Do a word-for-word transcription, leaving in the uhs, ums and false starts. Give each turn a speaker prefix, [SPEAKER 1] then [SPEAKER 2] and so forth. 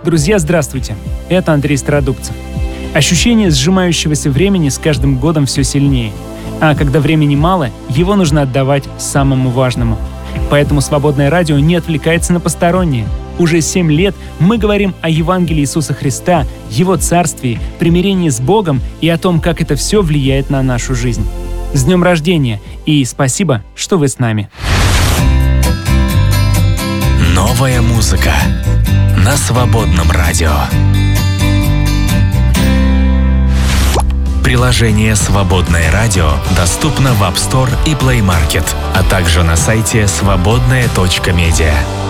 [SPEAKER 1] Друзья, здравствуйте! Это Андрей Стародубцев. Ощущение сжимающегося времени с каждым годом все сильнее. А когда времени мало, его нужно отдавать самому важному. Поэтому «Свободное радио» не отвлекается на постороннее. Уже семь лет мы говорим о Евангелии Иисуса Христа, Его Царствии, примирении с Богом и о том, как это все влияет на нашу жизнь. С днем рождения! И спасибо, что вы с нами.
[SPEAKER 2] Новая музыка на Свободном радио. Приложение «Свободное радио» доступно в App Store и Play Market, а также на сайте свободное точка медиа.